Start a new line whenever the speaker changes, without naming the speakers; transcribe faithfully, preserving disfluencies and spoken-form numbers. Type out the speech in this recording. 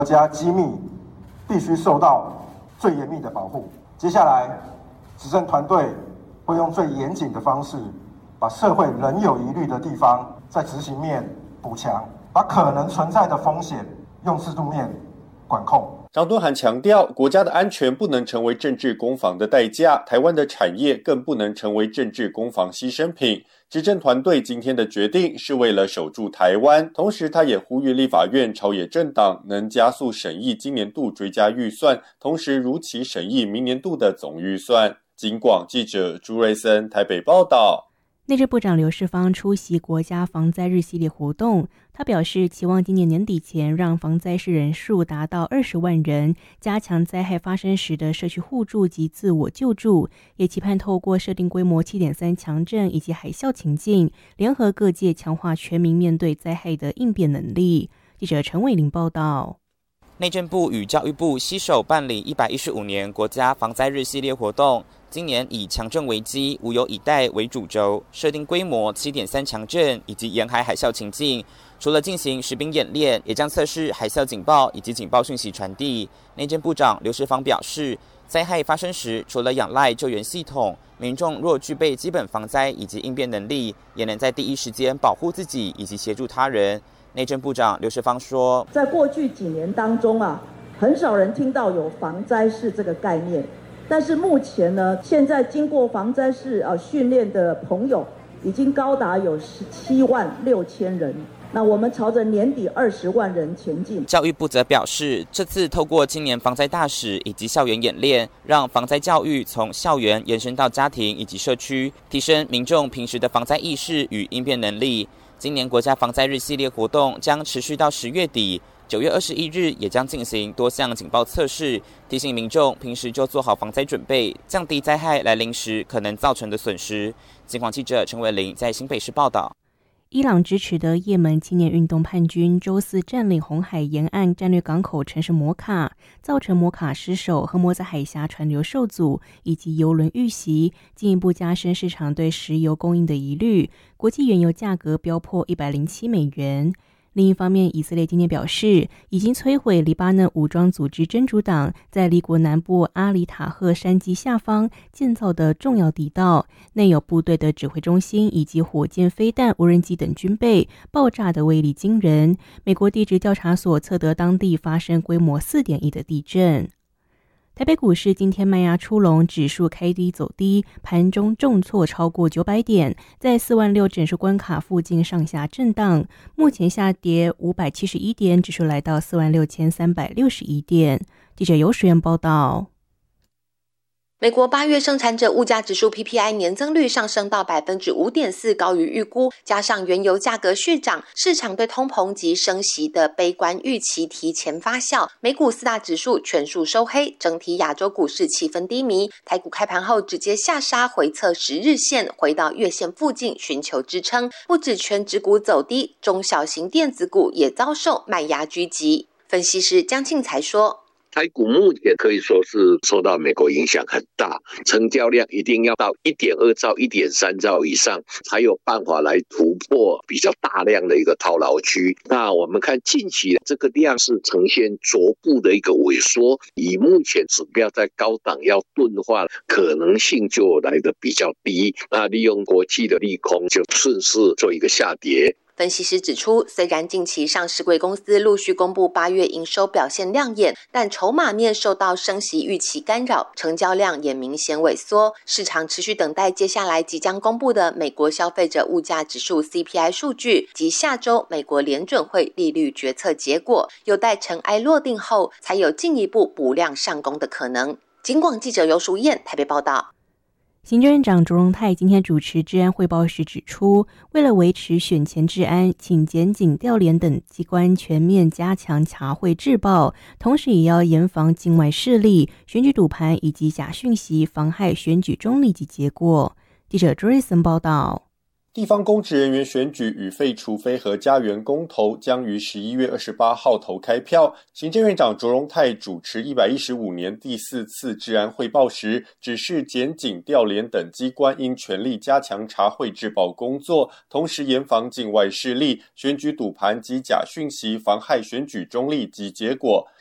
国家机密必须受到最严密的保护。接下来，执政团队会用最严谨的方式，把社会仍有疑虑的地方在执行面补强，把可能存在的风险用制度面管控。
张敦涵强调，国家的安全不能成为政治攻防的代价，台湾的产业更不能成为政治攻防牺牲品。执政团队今天的决定是为了守住台湾，同时他也呼吁立法院朝野政党能加速审议今年度追加预算，同时如期审议明年度的总预算。警广记者朱瑞森台北报道。
内政部长刘世芳出席国家防灾日系列活动，他表示期望今年年底前让防灾士人数达到二十万人，加强灾害发生时的社区互助及自我救助，也期盼透过设定规模 七点三 强震以及海啸情境，联合各界强化全民面对灾害的应变能力。记者陈伟玲报道。
内政部与教育部携手办理一百一十五年国家防灾日系列活动，今年以强震危机、无有以待为主轴，设定规模 七点三 强震以及沿海海啸情境。除了进行实兵演练，也将测试海啸警报以及警报讯息传递。内政部长刘世芳表示，灾害发生时，除了仰赖救援系统，民众若具备基本防灾以及应变能力，也能在第一时间保护自己以及协助他人。内政部长刘世芳说，
在过去几年当中啊，很少人听到有防灾士这个概念，但是目前呢，现在经过防灾士呃训练的朋友已经高达有十七万六千人。那我们朝着年底二十万人前进。
教育部则表示，这次透过青年防灾大使以及校园演练，让防灾教育从校园延伸到家庭以及社区，提升民众平时的防灾意识与应变能力。今年国家防灾日系列活动将持续到十月底，九月二十一日也将进行多项警报测试，提醒民众平时就做好防灾准备，降低灾害来临时可能造成的损失。警广记者陈伟玲在新北市报道。
伊朗支持的也门青年运动叛军周四占领红海沿岸战略港口城市摩卡，造成摩卡失守和摩泽海峡船流受阻，以及油轮遇袭，进一步加深市场对石油供应的疑虑，国际原油价格飙破一百零七美元。另一方面，以色列今天表示，已经摧毁黎巴嫩武装组织真主党在黎国南部阿里塔赫山脊下方建造的重要地道，内有部队的指挥中心以及火箭、飞弹、无人机等军备，爆炸的威力惊人。美国地质调查所测得当地发生规模 四点一 的地震。台北股市今天卖压出笼，指数开低走低，盘中重挫超过九百点，在四万六整数关卡附近上下震荡，目前下跌五百七十一点，指数来到四万六千三百六十一点。记者游淑媛报道。
美国八月生产者物价指数 P P I 年增率上升到 百分之五点四， 高于预估，加上原油价格续涨，市场对通膨及升息的悲观预期提前发酵，美股四大指数全数收黑，整体亚洲股市气氛低迷，台股开盘后直接下杀回测十日线，回到月线附近寻求支撑，不止全指股走低，中小型电子股也遭受卖压狙击。分析师江庆才说，
台股目前可以说是受到美国影响很大，成交量一定要到 一点二兆、一点三兆以上，才有办法来突破比较大量的一个套牢区。那我们看近期这个量是呈现逐步的一个萎缩，以目前指标在高档要钝化可能性就来得比较低，那利用国际的利空就顺势做一个下跌。
分析师指出，虽然近期上市柜公司陆续公布八月营收表现亮眼，但筹码面受到升息预期干扰，成交量也明显萎缩。市场持续等待接下来即将公布的美国消费者物价指数 C P I 数据及下周美国联准会利率决策结果，有待尘埃落定后，才有进一步补量上攻的可能。警广记者游淑燕台北报道。
行政院长卓荣泰今天主持治安汇报时指出，为了维持选前治安，请检警、调联等机关全面加强查汇制报，同时也要严防境外势力、选举赌盘以及假讯息妨害选举中立及结果。记者 Jason 报道。
地方公职人员选举与废除非核家园公投将于十一月二十八号投开票。行政院长卓荣泰主持一百一十五年第四次治安汇报时，指示检警、调联等机关应全力加强查汇治保工作，同时严防境外势力、选举赌盘及假讯息，妨害选举中立及结果。